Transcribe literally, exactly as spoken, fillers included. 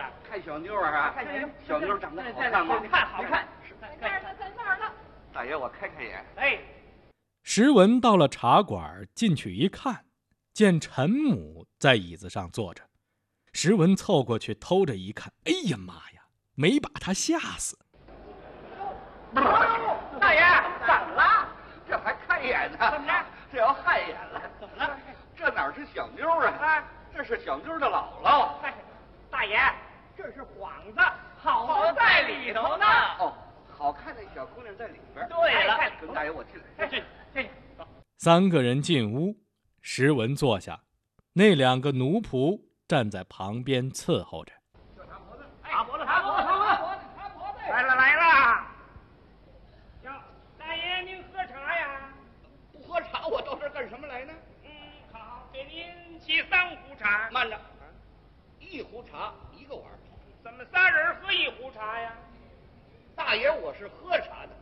呀？ 看小妞啊？ 看小妞， 小妞长得好看吗？ 看，好看。 这儿呢，在那儿呢。 大爷，我开开眼。 哎， 石文到了茶馆，进去一看，见陈母在椅子上坐着。石文凑过去偷着一看，哎呀妈呀，没把他吓死。 大爷，怎么了？ 这还看眼呢？ 怎么着？ 这要害眼了？ 怎么了？ 这哪是小妞啊？啊，这是小妞的姥姥。 大爷，这是幌子，好在里头呢。 哦，好看的小姑娘在里边。 对了， 跟大爷我进来。 进进去。 三个人进屋，石文坐下，那两个奴仆站在旁边伺候着。 查脖子，查脖子，查脖子，查脖子，查脖子。来了来了。哟，大爷您喝茶呀？ 不喝茶，我到这儿干什么来呢？ 嗯，好，给您沏三壶茶。 慢着，一壶茶一个碗。 怎么仨人喝一壶茶呀？ 大爷，我是喝茶的。